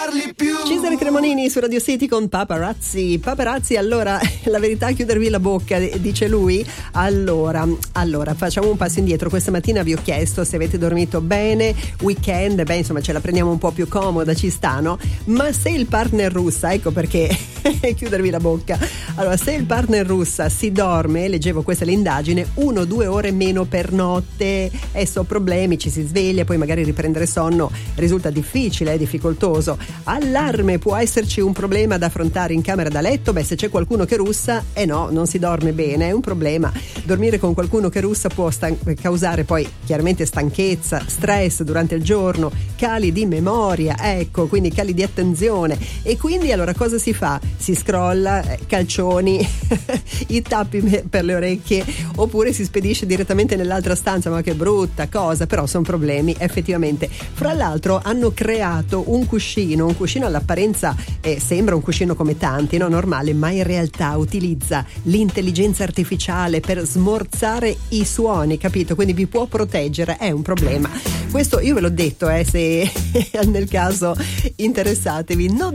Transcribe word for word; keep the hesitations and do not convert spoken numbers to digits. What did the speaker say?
Cesare Cremonini su Radio City con Paparazzi. Paparazzi, allora, la verità è chiudervi la bocca, dice lui. Allora, allora, facciamo un passo indietro. Questa mattina vi ho chiesto se avete dormito bene, weekend, beh, insomma, ce la prendiamo un po' più comoda, ci sta, no? Ma se il partner russa, ecco perché chiudervi la bocca. Allora, se il partner russa si dorme, leggevo questa l'indagine, uno o due ore meno per notte, e so problemi, ci si sveglia, poi magari riprendere sonno risulta difficile, è difficoltoso. Allarme, può esserci un problema da affrontare in camera da letto? Beh, se c'è qualcuno che russa, eh no, non si dorme bene, è un problema. Dormire con qualcuno che russa può stan- causare poi chiaramente stanchezza, stress durante il giorno, cali di memoria, ecco, quindi cali di attenzione. E quindi allora cosa si fa? Si scrolla, eh, calcioni, i tappi per le orecchie, oppure si spedisce direttamente nell'altra stanza. Ma che brutta cosa, però sono problemi effettivamente. Fra l'altro hanno creato un cuscino, un cuscino all'apparenza eh, sembra un cuscino come tanti, no, normale, ma in realtà utilizza l'intelligenza artificiale per smorzare i suoni, capito? Quindi vi può proteggere, è un problema. Questo io ve l'ho detto, eh, se nel caso interessatevi. Non